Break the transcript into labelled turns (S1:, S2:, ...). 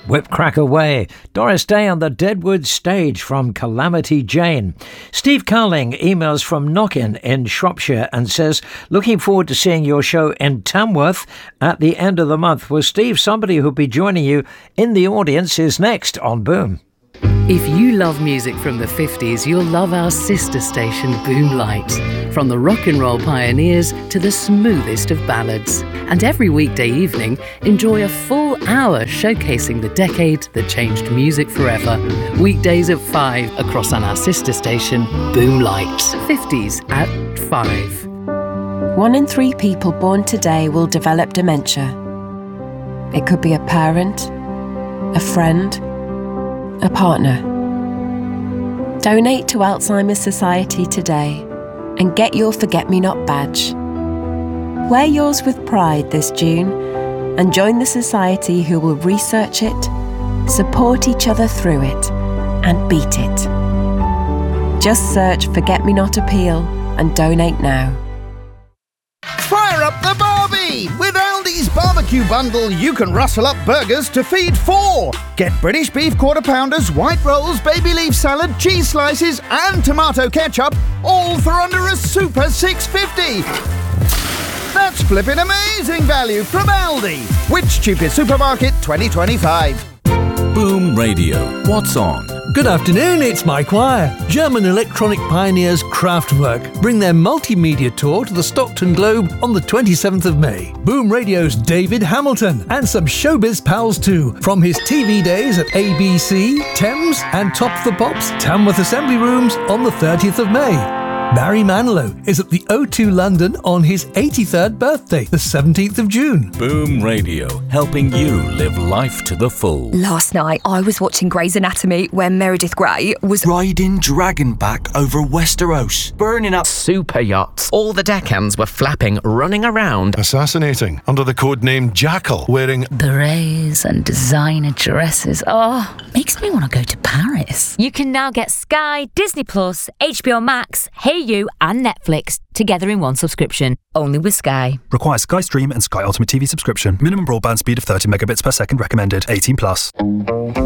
S1: Whip Crack Away. Doris Day on the Deadwood stage from Calamity Jane. Steve Carling emails from Knockin in Shropshire and says, looking forward to seeing your show in Tamworth at the end of the month. Well, Steve, somebody who'll be joining you in the audience is next on Boom.
S2: If you love music from the 50s, you'll love our sister station, Boom Lights. From the rock and roll pioneers to the smoothest of ballads. And every weekday evening, enjoy a full hour showcasing the decade that changed music forever. Weekdays at 5 across on our sister station, Boom Lights. 50s at 5.
S3: 1 in 3 people born today will develop dementia. It could be a parent, a friend, a partner. Donate to Alzheimer's Society today and get your Forget-Me-Not badge. Wear yours with pride this June and join the society who will research it, support each other through it, and beat it. Just search Forget-Me-Not Appeal and donate now.
S4: Fire up the Barbie! With Aldi's barbecue bundle, you can rustle up burgers to feed 4. Get British beef quarter pounders, white rolls, baby leaf salad, cheese slices and tomato ketchup, all for under a super $6.50. That's flipping amazing value from Aldi. Which cheapest supermarket 2025?
S5: Boom Radio. What's on?
S6: Good afternoon, it's Mike Wire. German electronic pioneers Kraftwerk bring their multimedia tour to the Stockton Globe on the 27th of May. Boom Radio's David Hamilton and some showbiz pals too, from his TV days at ABC, Thames and Top of the Pops, Tamworth Assembly Rooms on the 30th of May. Barry Manilow is at the O2 London on his 83rd birthday, the 17th of June.
S5: Boom Radio, helping you live life to the full.
S7: Last night, I was watching Grey's Anatomy where Meredith Grey was
S8: riding dragonback over Westeros, burning up
S9: super yachts. All the deckhands were flapping, running around,
S10: assassinating under the codename Jackal, wearing
S11: berets and designer dresses. Oh, makes me want to go to Paris.
S12: You can now get Sky, Disney Plus, HBO Max, You and Netflix together in one subscription, only with Sky.
S13: Requires Sky Stream and Sky Ultimate TV subscription. Minimum broadband speed of 30 megabits per second recommended. 18+.